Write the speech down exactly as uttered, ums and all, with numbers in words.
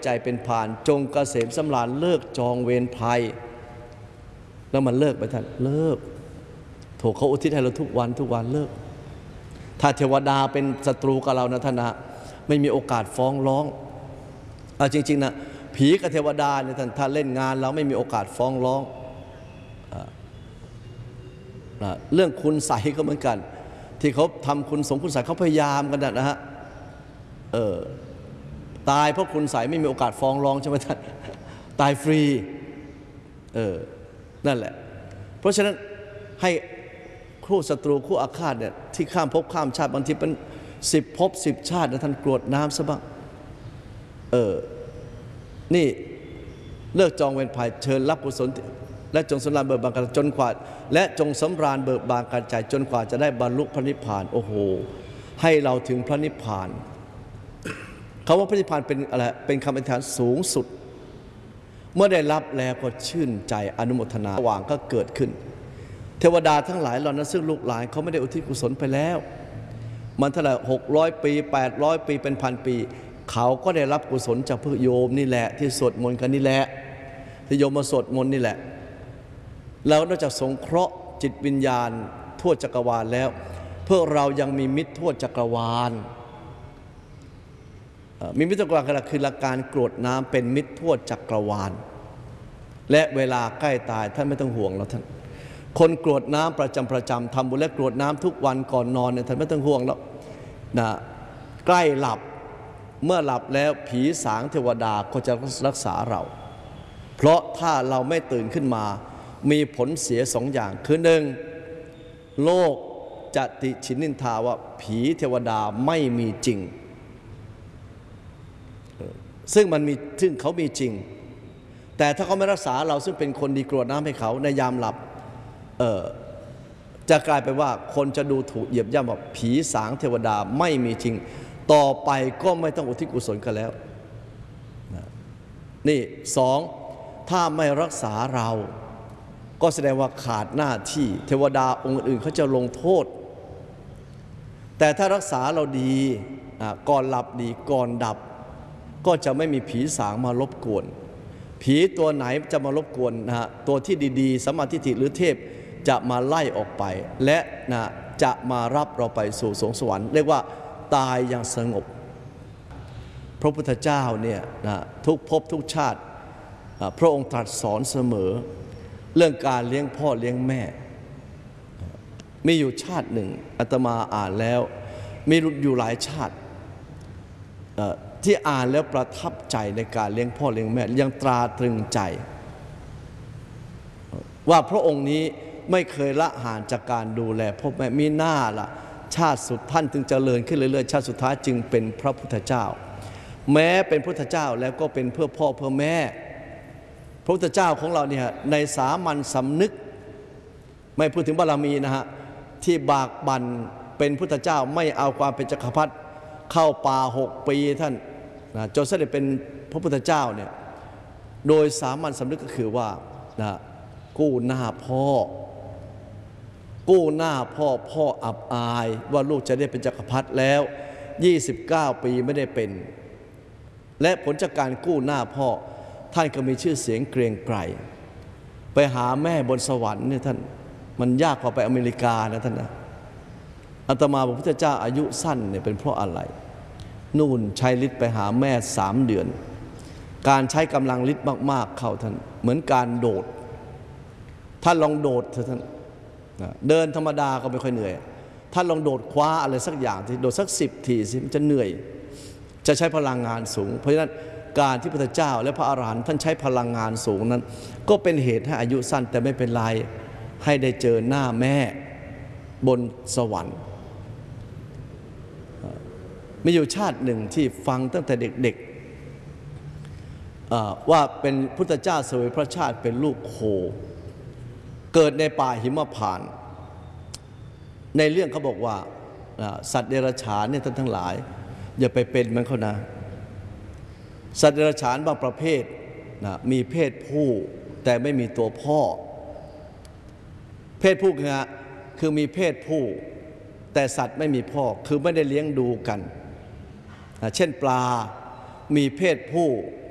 ใจเป็นพานจงเกษมสำราญเลิกจองเวรภัยแล้วมันเลิกไปท่านเลิกโถเขาอุทิศให้เราทุกวันทุกวันเลิกถ้าเทวดาเป็นศัตรูกับเรานะท่านนะไม่มีโอกาสฟ้องร้องเอาจริงๆนะผีกับเทวดาเนี่ยท่านถ้าเล่นงานเราไม่มีโอกาสฟ้องร้องเรื่องคุณใสก็เหมือนกันที่เขาทำคุณสงคุณใสเขาพยายามกันนะฮะเออตายเพราะคุณใสไม่มีโอกาสฟ้องร้องใช่ไหมท่านตายฟรีเออนั่นแหละเพราะฉะนั้นให้คู่ศัตรูคู่อาฆาตเนี่ยที่ข้ามภพข้ามชาติบางทีเป็นสิบภพสิบชาตินะท่านกรวดน้ำซะบ้างเออนี่เลิกจองเวรภัยเชิญรับกุศลและจงสำราญเบิกบานกันจนกว่าและจงสำราญเบิกบานกันใจจนกว่าจะได้บรรลุพระนิพพานโอ้โหให้เราถึงพระนิพพานคำว่าพระนิพพานเป็นอะไรเป็นคำอธิษฐานสูงสุดเมื่อได้รับแล้วก็ชื่นใจอนุโมทนาหว่างก็เกิดขึ้นเทวดาทั้งหลายเหล่านั้นซึ่งลูกหลานเขาไม่ได้อุทิศกุศลไปแล้วมันเท่าไหร่หกร้อยปีแปดร้อยปีเป็นพันปีเขาก็ได้รับกุศลจากพระโยมนี่แหละที่สวดมนต์กันนี่แหละที่โยมมาสวดมนต์นี่แหละแล้วนอกจากสงเคราะห์จิตวิญญาณทั่วจักรวาลแล้วเพื่อเรายังมีมิตรทั่วจักรวาลมีมิตรจักรวาลคือหลักการกรวดน้ำเป็นมิตรทั่วจักรวาลและเวลาใกล้ตายท่านไม่ต้องห่วงแล้วท่านคนกรวดน้ำประจำประจำทำบุญและกรวดน้ำทุกวันก่อนนอนเนี่ยท่านไม่ต้องห่วงแล้วนะใกล้หลับเมื่อหลับแล้วผีสางเทวดาก็จะรักษาเราเพราะถ้าเราไม่ตื่นขึ้นมามีผลเสียสองอย่างคือหนึ่งโลกจะติฉินนินทาว่าผีเทวดาไม่มีจริงซึ่งมันมีซึ่งเขามีจริงแต่ถ้าเขาไม่รักษาเราซึ่งเป็นคนดีกรวดน้ำให้เขาในยามหลับเออจะกลายไปว่าคนจะดูถูกเหยียบย่ำว่าผีสางเทวดาไม่มีจริงต่อไปก็ไม่ต้องอุทิศกุศลกันแล้วนี่สองถ้าไม่รักษาเราก็แสดงว่าขาดหน้าที่เทวดาองค์อื่นเขาจะลงโทษแต่ถ้ารักษาเราดีก่อนหลับดีก่อนดับก็จะไม่มีผีสางมารบกวนผีตัวไหนจะมารบกวนนะฮะตัวที่ดีๆสัมมาทิฏฐิหรือเทพจะมาไล่ออกไปและนะจะมารับเราไปสู่สวงสวรรค์เรียกว่าตายอย่างสงบพระพุทธเจ้าเนี่ยนะทุกภพทุกชาติพระองค์ตรัสสอนเสมอเรื่องการเลี้ยงพ่อเลี้ยงแม่มีอยู่ชาติหนึ่งอาตมาอ่านแล้วมีอยู่หลายชาติที่อ่านแล้วประทับใจในการเลี้ยงพ่อเลี้ยงแม่ยังตราตรึงใจว่าพระองค์นี้ไม่เคยละห่างจากการดูแลพ่อแม่มีหน้าละชาติสุดท่านจึงเจริญขึ้นเรื่อยๆชาติสุดท้ายจึงเป็นพระพุทธเจ้าแม้เป็นพระพุทธเจ้าแล้วก็เป็นเพื่อพ่อเพื่อแม่พระพุทธเจ้าของเราเนี่ยในสามัญสำนึกไม่พูดถึงบารมีนะฮะที่บากบั่นเป็นพุทธเจ้าไม่เอาความเป็นจักรพรรดิเข้าป่าหกปีท่านนะจนเสด็จเป็นพระพุทธเจ้าเนี่ยโดยสามัญสำนึกก็คือว่านะกู้หน้าพ่อกู้หน้าพ่อพ่ออับอายว่าลูกจะได้เป็นจักรพรรดิแล้วยี่สิบเก้าปีไม่ได้เป็นและผลจากการกู้หน้าพ่อท่านก็มีชื่อเสียงเกรียงไกรไปหาแม่บนสวรรค์เนี่ยท่านมันยากกว่าไปอเมริกานะท่านนะอาตมาบอกพระพุทธเจ้าอายุสั้นเนี่ยเป็นเพราะอะไรนู่นใช้ฤทธิ์ไปหาแม่สามเดือนการใช้กำลังฤทธิ์มากๆเข้าท่านเหมือนการโดดท่านลองโดดเถอะท่านเดินธรรมดาก็ไม่ค่อยเหนื่อยท่านลองโดดคว้าอะไรสักอย่างที่โดดสักสิบทีสิมันจะเหนื่อยจะใช้พลังงานสูงเพราะฉะนั้นการที่พระพุทธเจ้าและพระอรหันต์ท่านใช้พลังงานสูงนั้นก็เป็นเหตุให้อายุสั้นแต่ไม่เป็นไรให้ได้เจอหน้าแม่บนสวรรค์มีอยู่ชาติหนึ่งที่ฟังตั้งแต่เด็กๆว่าเป็นพุทธเจ้าเสวยพระชาติเป็นลูกโคเกิดในป่าหิมพานต์ในเรื่องเขาบอกว่าสัตว์เดรัจฉานเนี่ยท่านทั้งหลายอย่าไปเป็นมันเขานะสัตว์เดรัจฉานบางประเภทนะมีเพศผู้แต่ไม่มีตัวพ่อเพศผู้คือคือมีเพศผู้แต่สัตว์ไม่มีพ่อคือไม่ได้เลี้ยงดูกันนะเช่นปลามีเพศผู้